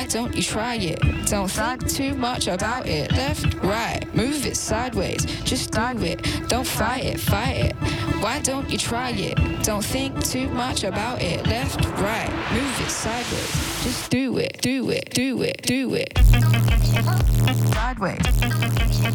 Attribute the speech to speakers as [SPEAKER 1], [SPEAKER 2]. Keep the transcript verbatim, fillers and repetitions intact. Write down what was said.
[SPEAKER 1] Why don't you try it? Don't think too much about it. Left, right, move it sideways. Just do it. Don't fight it, fight it. Why don't you try it? Don't think too much about it. Left, right, move it sideways. Just do it, do it, do it, do it. Sideways.